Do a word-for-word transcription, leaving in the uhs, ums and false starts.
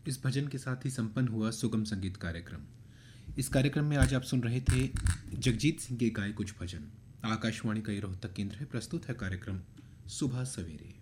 इस भजन के साथ ही संपन्न हुआ सुगम संगीत कार्यक्रम। इस कार्यक्रम में आज आप सुन रहे थे जगजीत सिंह के गाए कुछ भजन। आकाशवाणी का ये रोहतक केंद्र है। प्रस्तुत है कार्यक्रम सुबह सवेरे।